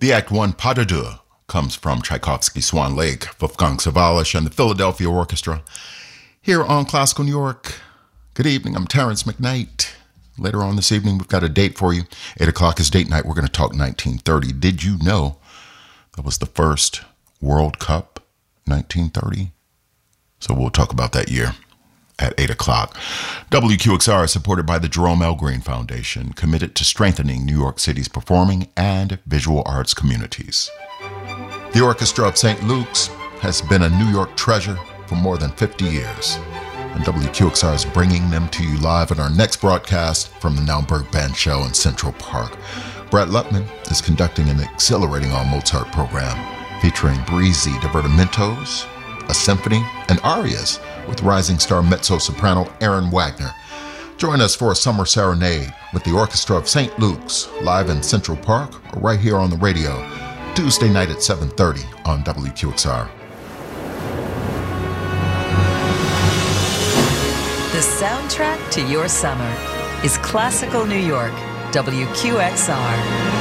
The Act One Pas de Deux comes from Tchaikovsky's Swan Lake, Wolfgang Sawallisch, and the Philadelphia Orchestra. Here on Classical New York, good evening, I'm Terrence McKnight. Later on this evening, we've got a date for you. 8 o'clock is date night. We're going to talk 1930. Did you know that was the first World Cup, 1930? So we'll talk about that year at 8 o'clock. WQXR is supported by the Jerome L. Green Foundation, committed to strengthening New York City's performing and visual arts communities. The Orchestra of St. Luke's has been a New York treasure for more than 50 years, and WQXR is bringing them to you live at our next broadcast from the Naumburg Band Show in Central Park. Brett Lutman is conducting an exhilarating all-Mozart program featuring breezy divertimentos, a symphony, and arias with rising star mezzo-soprano Aaron Wagner. Join us for a summer serenade with the Orchestra of St. Luke's live in Central Park or right here on the radio, Tuesday night at 7:30 on WQXR. The soundtrack to your summer is Classical New York, WQXR.